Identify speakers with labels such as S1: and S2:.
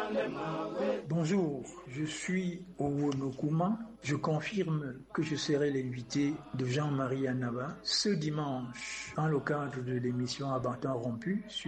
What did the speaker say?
S1: Bonjour, je suis Owonokuma. Je confirme que je serai l'invité de Jean-Marie Annaba ce dimanche dans le cadre de l'émission À bâton rompu sur